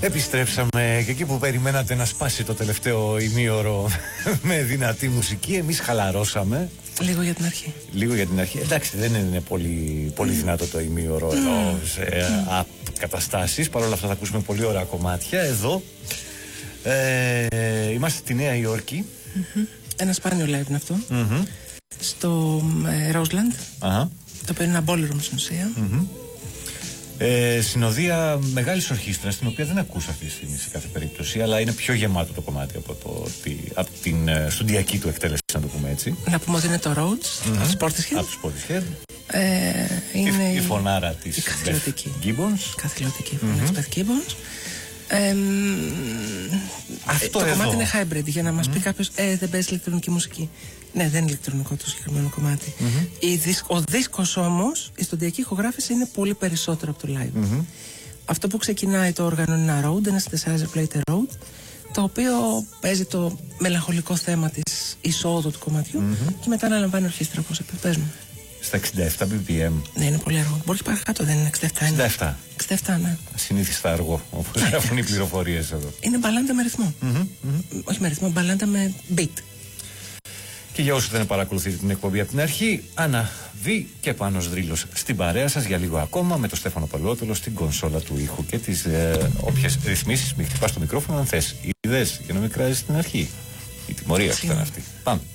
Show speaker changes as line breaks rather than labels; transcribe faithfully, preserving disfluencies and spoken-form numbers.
Επιστρέψαμε και εκεί που περιμένατε να σπάσει το τελευταίο ημίωρο με δυνατή μουσική, εμείς χαλαρώσαμε.
Λίγο για την αρχή.
Λίγο για την αρχή. Εντάξει, δεν είναι πολύ, πολύ δυνατό το ημίωρο mm. εδώ σε mm. καταστάσεις. Παρ' όλα αυτά θα ακούσουμε πολύ ωραία κομμάτια. Εδώ ε, είμαστε στη Νέα Υόρκη.
Mm-hmm. Ένα σπάνιο live είναι αυτό.
Mm-hmm.
Στο ε, Roseland.
Uh-huh.
Το οποίο είναι ένα ballroom στην ουσία.
Mm-hmm. Ε, συνοδεία μεγάλης ορχήστρας, την οποία δεν ακούσα αυτή τη στιγμή σε κάθε περίπτωση, αλλά είναι πιο γεμάτο το κομμάτι από, το, από την ε, στοντιακή του εκτέλεση, να το πούμε έτσι.
Να πούμε ότι είναι το Rhodes, mm-hmm. από τους Portishead.
Από τους Portishead.
Ε, είναι
η, η φωνάρα της Beth Gibbons.
Καθηλωτική φωνάρα mm-hmm. της Beth Gibbons. Ε,
Αυτό
το
εδώ.
κομμάτι είναι hybrid, για να μας
mm-hmm.
πει κάποιος ε, δεν παίζει ηλεκτρονική μουσική. Ναι, δεν είναι ηλεκτρονικό το συγκεκριμένο κομμάτι. Mm-hmm. Η δίσκ, ο δίσκος όμως, η στοντιακή ηχογράφηση είναι πολύ περισσότερο από το live. Mm-hmm. Αυτό που ξεκινάει το όργανο είναι ένα Rode, ένα synthesizer Plater Rode, το οποίο παίζει το μελαγχολικό θέμα της εισόδου του κομματιού mm-hmm. και μετά αναλαμβάνει ορχήστρα, όπως είπε. Πες μου.
Στα εξήντα επτά μπι πι εμ.
Ναι, είναι πολύ αργό. Μπορεί και παρακάτω, δεν είναι εξήντα επτά.
εξήντα επτά.
εξήντα επτά, ναι.
Συνήθιστα αργό, όπως γράφουν οι πληροφορίες εδώ.
Είναι μπαλάντα με ρυθμό. Mm-hmm, mm-hmm. Όχι με ρυθμό, μπαλάντα με beat.
Και για όσους δεν παρακολουθείτε την εκπομπή από την αρχή, Άννα Β και Πάνος Δρύλος στην παρέα σας για λίγο ακόμα, με τον Στέφανο Παλαιότολο στην κονσόλα του ήχου και τις ε, όποιες ρυθμίσεις. Μην χτυπάς το μικρόφωνο αν θες. Είδες, και να μην κράζεις στην αρχή. Η τιμωρία σου ήταν αυτή. Πάμε.